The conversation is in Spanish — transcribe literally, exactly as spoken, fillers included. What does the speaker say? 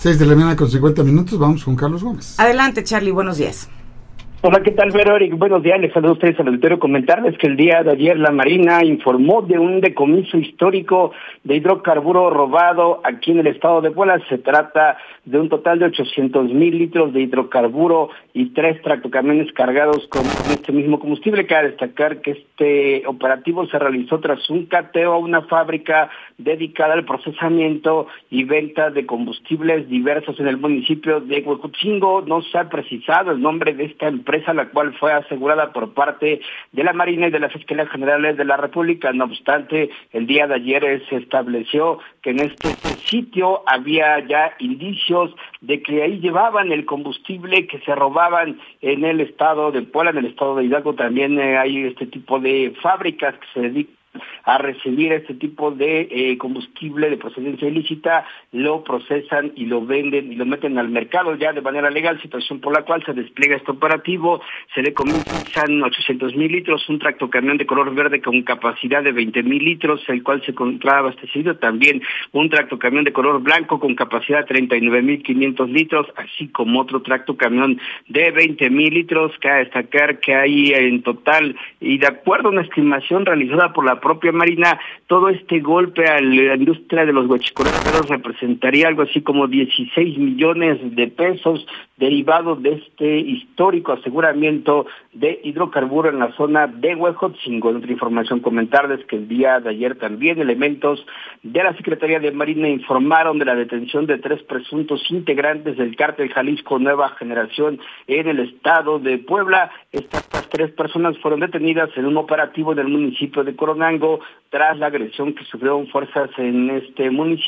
seis de la mañana con cincuenta minutos, vamos con Carlos Gómez. Adelante, Charlie, buenos días. Hola, ¿qué tal, Vero? Eric, buenos días, les saludo a ustedes al auditorio. Comentarles que el día de ayer la Marina informó de un decomiso histórico de hidrocarburo robado aquí en el estado de Puebla. Se trata de un total de ochocientos mil litros de hidrocarburo y tres tractocamiones cargados con este mismo combustible. Cabe destacar que este operativo se realizó tras un cateo a una fábrica dedicada al procesamiento y venta de combustibles diversos en el municipio de Huejotzingo. No se ha precisado el nombre de esta empresa, la cual fue asegurada por parte de la Marina y de la Fiscalía General de la República. No obstante, el día de ayer se estableció que en este sitio había ya indicios de que ahí llevaban el combustible que se robaban en el estado de Puebla, en el estado de Hidalgo. También eh, hay este tipo de fábricas que se dedican a recibir este tipo de eh, combustible de procedencia ilícita, lo procesan y lo venden y lo meten al mercado ya de manera legal, situación por la cual se despliega este operativo. Se le comienzan ochocientos mil litros, un tractocamión de color verde con capacidad de veinte mil litros, el cual se encontraba abastecido, también un tractocamión de color blanco con capacidad de treinta y nueve mil quinientos litros, así como otro tractocamión de veinte mil litros. Cabe destacar que hay en total, y de acuerdo a una estimación realizada por la propia Marina, todo este golpe a la industria de los huachicoleros representaría algo así como dieciséis millones de pesos derivados de este histórico aseguramiento de hidrocarburo en la zona de Huejotzingo. En otra información, comentarles que el día de ayer también elementos de la Secretaría de Marina informaron de la detención de tres presuntos integrantes del cártel Jalisco Nueva Generación en el estado de Puebla. Estas tres personas fueron detenidas en un operativo en el municipio de Coronango tras la agresión que sufrieron fuerzas en este municipio.